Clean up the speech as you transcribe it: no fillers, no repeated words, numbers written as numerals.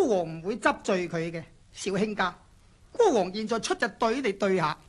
孤王唔會執罪佢嘅，小卿家。孤王現在出隻隊嚟對下。